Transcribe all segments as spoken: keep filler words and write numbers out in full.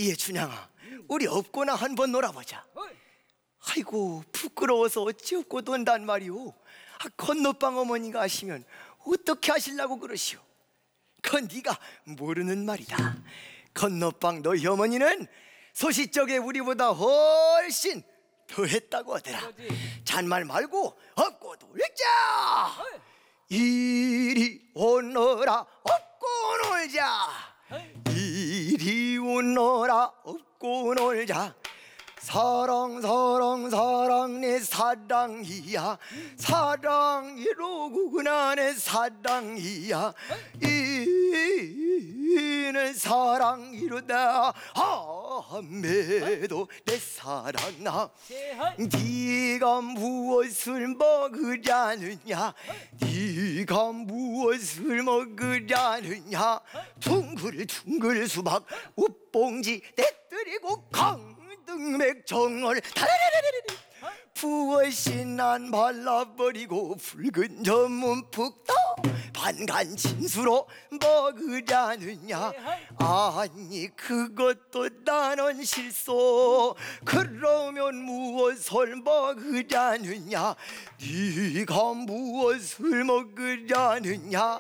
예, 춘향아, 우리 업고나 한번 놀아보자. 아이고, 부끄러워서 어찌 업고 논단 말이오. 아, 건너방 어머니가 하시면 어떻게 하시려고 그러시오? 그건 네가 모르는 말이다. 건너방 너희 어머니는 소시적에 우리보다 훨씬 더 했다고 하더라. 잔말 말고 업고 놀자. 이리 오너라 업고 놀자. 이리 오너라 업고 놀자. 사랑 사랑 사랑 내 사랑이야. 사랑이로구나 내 사랑이야. 이는 사랑이로다. 아매도 내 사랑아. 네가 무엇을 먹으려느냐. 네가 무엇을 먹으려느냐. 둥글둥글 수박 웃봉지 떼뜨리고 강 등맥 정월 다라라라라라 부어시 난 발라버리고 붉은 전문 푹떠 반간 진수로 먹으려느냐. 아니 그것도 나는 실소. 그러면 무엇을 먹으려느냐. 네가 무엇을 먹으려느냐.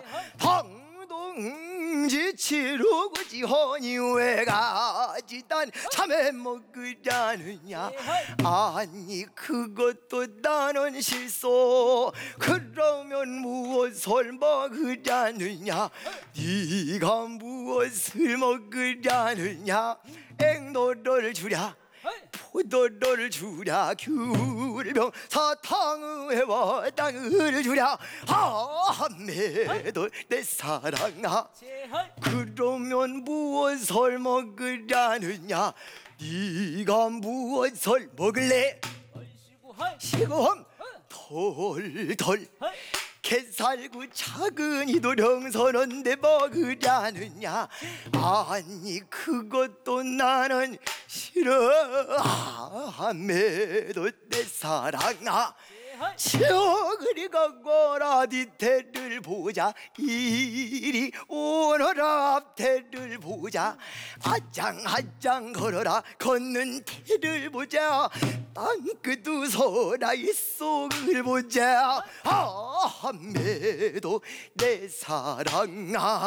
방동지 치르고지 허니 왜 가지 단 참외 먹으려느냐. 아니 그것도 나는 실소. 그러면 무엇을 먹으려느냐. 네가 무엇을 먹으려느냐. 앵노를 주랴 포도를 주랴. 귤병 사탕의 땅을 주랴. 아매도 내 사랑아. 그러면 무엇을 먹으려느냐. 네가 무엇을 먹을래. 시고함 털털 개살구 작은 이도 령선언데 먹으려느냐. 아니 그것도 나는 싫어. 아매도 내 사랑아. 저그리 가거라 뒤태를 보자. 이리 오너라 앞태를 보자. 아짱아짱 걸어라 걷는 태를 보자. 땅끝 웃어라 이 속을 보자. 아매도 내 사랑아.